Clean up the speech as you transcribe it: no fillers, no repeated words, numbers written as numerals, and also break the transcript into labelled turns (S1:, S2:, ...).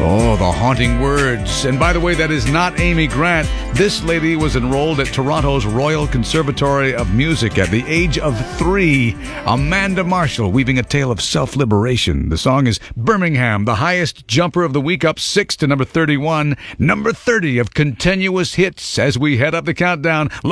S1: Oh, the haunting words. And by the way, that is not Amy Grant. This lady was enrolled at Toronto's Royal Conservatory of Music at the age of 3. Amanda Marshall, weaving a tale of self-liberation. The song is Birmingham, the highest jumper of the week, up 6 to number 31. Number 30 of continuous hits as we head up the countdown.